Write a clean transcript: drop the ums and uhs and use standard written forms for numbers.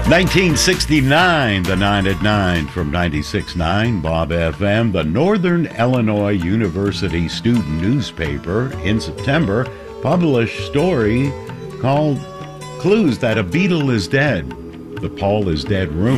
1969, the 9 at 9 from 96.9 Bob FM, the Northern Illinois University student newspaper in September published a story called Clues That a Beatle is Dead. The Paul is Dead rumor